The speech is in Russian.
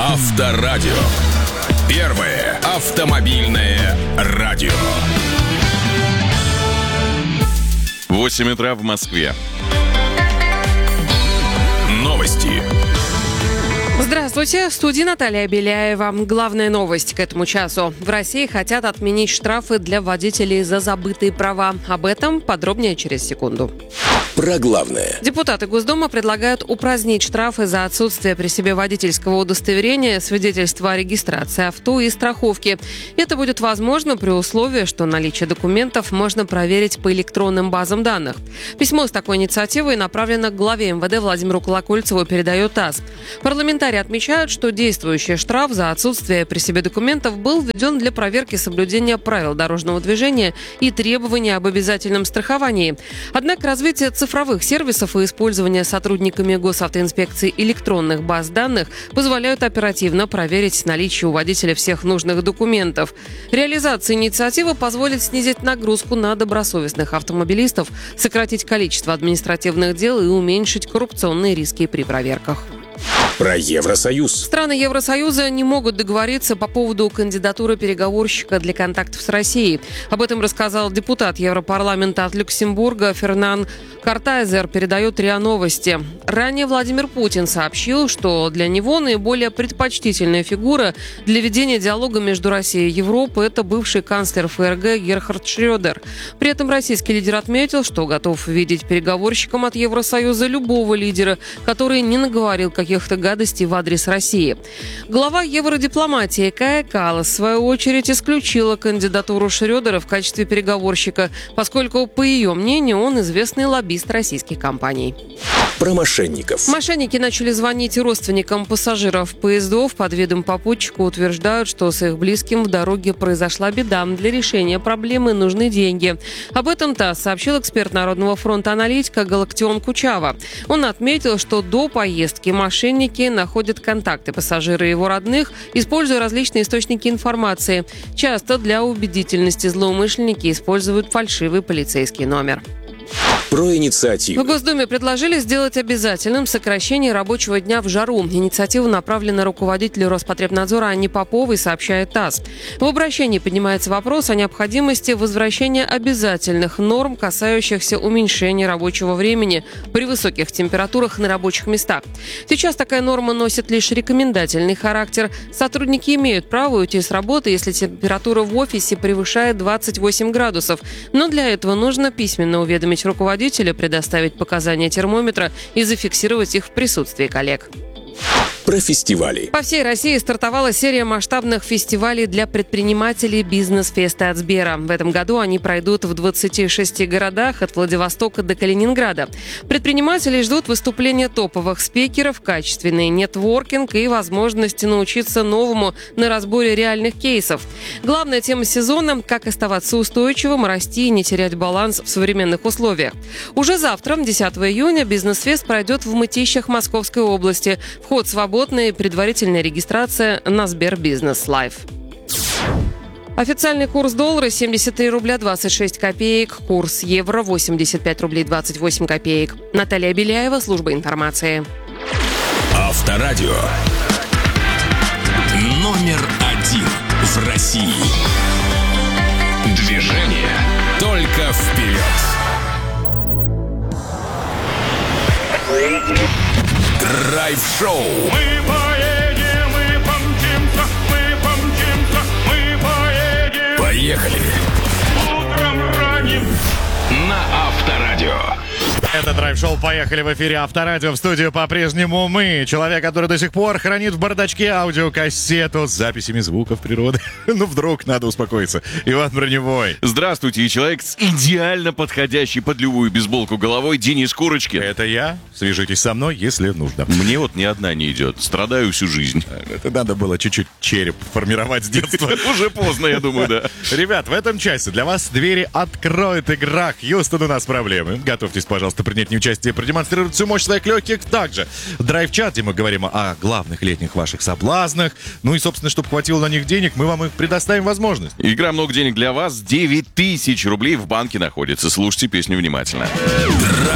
Авторадио. Первое автомобильное радио. 8 утра в Москве. Новости. Здравствуйте, в студии Наталья Беляева. Главная новость к этому часу. В России хотят отменить штрафы для водителей за забытые права. Об этом подробнее через секунду. Про главное. Депутаты Госдумы предлагают упразднить штрафы за отсутствие при себе водительского удостоверения, свидетельства о регистрации авто и страховки. Это будет возможно при условии, что наличие документов можно проверить по электронным базам данных. Письмо с такой инициативой направлено к главе МВД Владимиру Колокольцеву, передает ТАСС. Парламентарии отмечают, что действующий штраф за отсутствие при себе документов был введен для проверки соблюдения правил дорожного движения и требований об обязательном страховании. Однако развитие цифровых сервисов и использование сотрудниками госавтоинспекции электронных баз данных позволяют оперативно проверить наличие у водителя всех нужных документов. Реализация инициативы позволит снизить нагрузку на добросовестных автомобилистов, сократить количество административных дел и уменьшить коррупционные риски при проверках. Про Евросоюз. Страны Евросоюза не могут договориться по поводу кандидатуры переговорщика для контактов с Россией. Об этом рассказал депутат Европарламента от Люксембурга Фернан Картайзер, передает РИА Новости. Ранее Владимир Путин сообщил, что для него наиболее предпочтительная фигура для ведения диалога между Россией и Европой – это бывший канцлер ФРГ Герхард Шрёдер. При этом российский лидер отметил, что готов видеть переговорщиком от Евросоюза любого лидера, который не наговорил каких-то гадостей в адрес России. Глава евродипломатии Кая Каллас, в свою очередь, исключила кандидатуру Шрёдера в качестве переговорщика, поскольку, по ее мнению, он известный лоббист российских компаний. Про мошенников. Мошенники начали звонить родственникам пассажиров поездов. Под видом попутчика утверждают, что с их близким в дороге произошла беда. Для решения проблемы нужны деньги. Об этом ТАСС сообщил эксперт Народного фронта аналитика Галактион Кучава. Он отметил, что до поездки мошенники находят контакты пассажира и его родных, используя различные источники информации. Часто для убедительности злоумышленники используют фальшивый полицейский номер. Про инициативу. В Госдуме предложили сделать обязательным сокращение рабочего дня в жару. Инициатива направлена руководителю Роспотребнадзора Анне Поповой, сообщает ТАСС. В обращении поднимается вопрос о необходимости возвращения обязательных норм, касающихся уменьшения рабочего времени при высоких температурах на рабочих местах. Сейчас такая норма носит лишь рекомендательный характер. Сотрудники имеют право уйти с работы, если температура в офисе превышает 28 градусов. Но для этого нужно письменно уведомить руководителя, предоставить показания термометра и зафиксировать их в присутствии коллег. Про фестивали. По всей России стартовала серия масштабных фестивалей для предпринимателей «Бизнес-фесты» от Сбера. В этом году они пройдут в 26 городах от Владивостока до Калининграда. Предприниматели ждут выступления топовых спикеров, качественный нетворкинг и возможности научиться новому на разборе реальных кейсов. Главная тема сезона – как оставаться устойчивым, расти и не терять баланс в современных условиях. Уже завтра, 10 июня, «Бизнес-фест» пройдет в Мытищах Московской области. Вход свободный. Предварительная регистрация на Сбербизнес Лайв. Официальный курс доллара 73 рубля 26 копеек, курс евро 85 рублей 28 копеек. Наталья Беляева, служба информации. Авторадио. Номер один в России. Движение только вперед. Драйв-шоу. Мы поедем, мы помчимся, мы поедем. Поехали. Утром ранним На Авторадио. Это драйв-шоу «Поехали» в эфире Авторадио. В студию по-прежнему мы. Человек, который до сих пор хранит в бардачке аудиокассету с записями звуков природы. Ну, вдруг надо успокоиться. Иван Броневой. Здравствуйте, и человек с идеально подходящей под любую бейсболку головой Денис Курочкин. Это я. Свяжитесь со мной, если нужно. Мне вот ни одна не идет. Страдаю всю жизнь. Это надо было чуть-чуть череп формировать с детства. Уже поздно, я думаю, да. Ребят, в этом часе для вас двери откроет игра «Хьюстон, у нас проблемы». Готовьтесь, пожалуйста, принять участие и продемонстрировать всю мощь своих легких. Также в драйв-чат, где мы говорим о главных летних ваших соблазнах. Ну и, собственно, чтобы хватило на них денег, мы вам их предоставим возможность. Игра «Много денег для вас». 9000 рублей в банке находится. Слушайте песню внимательно.